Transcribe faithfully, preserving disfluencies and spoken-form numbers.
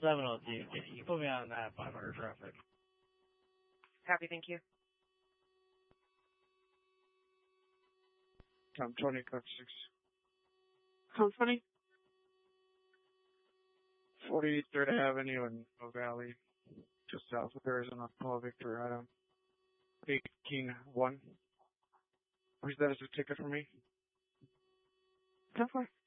seven oh two. You can put me on that five hundred traffic. Copy, thank you. Tom twenty, code six. Tom twenty? forty-third Avenue in Mill Valley, just south of Arizona, Paul Victor Adam. eighteen one. Who's that as a ticket for me? Go for it.